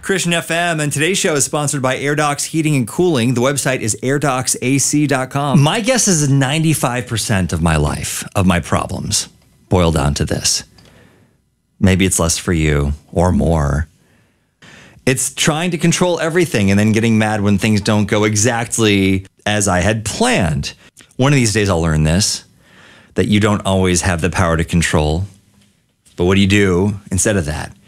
Christian FM, and today's show is sponsored by AirDocs Heating and Cooling. The website is airdocsac.com. My guess is 95% of my life, of my problems, boil down to this. Maybe it's less for you or more. It's trying to control everything and then getting mad when things don't go exactly as I had planned. One of these days I'll learn this, that you don't always have the power to control. But what do you do instead of that?